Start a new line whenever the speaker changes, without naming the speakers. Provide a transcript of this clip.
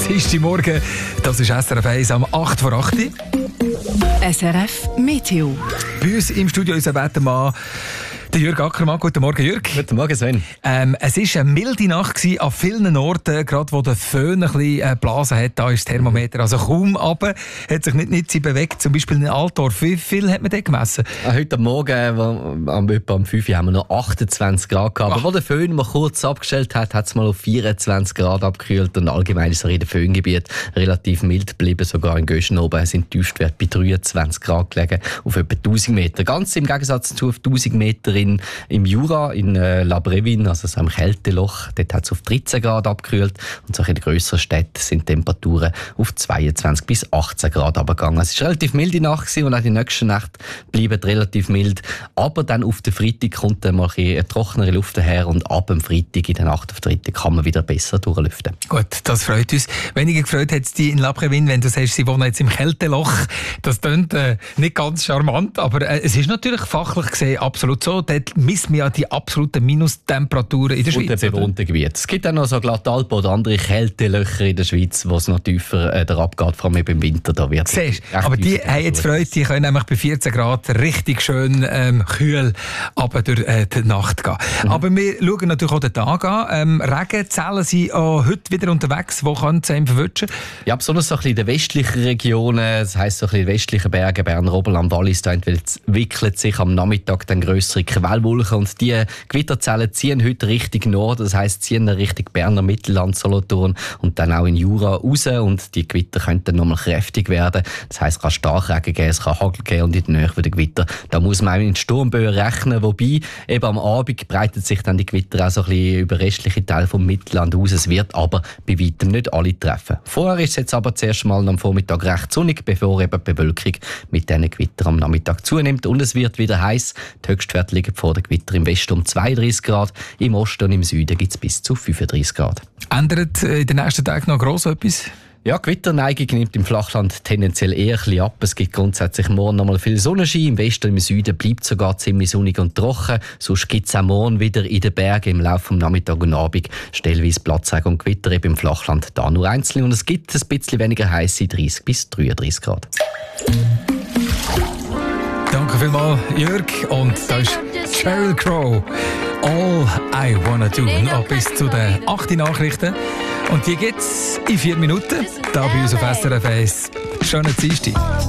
Dienstagmorgen, das ist SRF 1 am 8 vor 8.
SRF Meteo.
Bei uns im Studio unser Wettermann, der Jürg Ackermann. Guten Morgen, Jürg.
Guten Morgen, Sven.
Es war eine milde Nacht gewesen, an vielen Orten, gerade wo der Föhn ein bisschen geblasen hat. Da ist das Thermometer also kaum runter, hat sich nicht bewegt. Zum Beispiel in Altdorf. Wie viel hat man dort gemessen?
Heute Morgen, etwa um 5 Uhr, haben wir noch 28 Grad gehabt. Aber wo der Föhn mal kurz abgestellt hat, hat es mal auf 24 Grad abgekühlt. Und allgemein ist es in den Föhngebiet relativ mild geblieben. Sogar in Göschen oben sind die Tiefstwerte bei 23 Grad gelegen, auf etwa 1000 Meter. Ganz im Gegensatz zu auf 1000 Meter im Jura, in La Brevine, also so einem Kälteloch. Dort hat es auf 13 Grad abgekühlt. Und so in den grösseren Städten sind die Temperaturen auf 22 bis 18 Grad runtergegangen. Es war eine relativ milde Nacht gewesen, und auch die nächste Nacht bleiben relativ mild. Aber dann auf den Freitag kommt dann mal eine trockenere Luft daher, und ab dem Freitag, in der Nacht auf den Freitag, kann man wieder besser durchlüften. Gut,
das freut uns. Weniger gefreut hat es dich in La Brevine, wenn du sagst, sie wohnen jetzt im Kälteloch. Das klingt nicht ganz charmant, aber es ist natürlich fachlich gesehen absolut so. Dort misst man ja die absoluten Minustemperaturen in der Schweiz.
Und den bewohnten Gebiet. Es gibt auch noch so Glattalpen oder andere Kältelöcher in der Schweiz, wo es noch tiefer abgeht, vor allem im Winter. Da wird
aber die haben jetzt Freude, die können nämlich bei 14 Grad richtig schön kühl aber durch die Nacht gehen. Aber wir schauen natürlich auch den Tag an. Regenzellen sind auch heute wieder unterwegs. Wo kann es einem verwutschen?
Ja, besonders so ein bisschen in den westlichen Regionen, das heisst so ein bisschen in den westlichen Bergen, Berner Oberland, Wallis, da entwickelt sich am Nachmittag dann grössere Quellwolken, und die Gewitterzellen ziehen heute Richtung Norden, das heisst ziehen Richtung Berner Mittelland, Solothurn und dann auch in Jura raus, und die Gewitter können dann nochmal kräftig werden. Das heisst, es kann Starkregen geben, es kann Hagel geben, und in der Nähe der Gewitter, da muss man auch in Sturmböen rechnen, wobei eben am Abend breitet sich dann die Gewitter auch so ein bisschen über restliche Teile vom Mittelland aus. Es wird aber bei weitem nicht alle treffen. Vorher ist es jetzt aber zuerst mal am Vormittag recht sonnig, bevor eben die Bewölkung mit diesen Gewitter am Nachmittag zunimmt, und es wird wieder heiß. Die Höchstwerte liegen vor den Gewitter im Westen um 32 Grad, im Osten und im Süden gibt es bis zu 35 Grad.
Ändert in den nächsten Tagen noch gross etwas?
Ja, die Gewitterneigung nimmt im Flachland tendenziell eher ein bisschen ab. Es gibt grundsätzlich morgen noch mal viel Sonnenschein. Im Westen und im Süden bleibt es sogar ziemlich sonnig und trocken. Sonst gibt es auch morgen wieder in den Bergen im Laufe des Nachmittags und Abend stellweise Platzregen und Gewitter, eben im Flachland da nur einzeln. Und es gibt ein bisschen weniger heiße 30 bis 33 Grad.
Danke vielmals, Jörg. Und da ist Sheryl Crow. All I Wanna Do. Noch bis zu den 8 Nachrichten. Und die gibt's in 4 Minuten. Da bei uns auf SRF 1. Schönen Dienstag.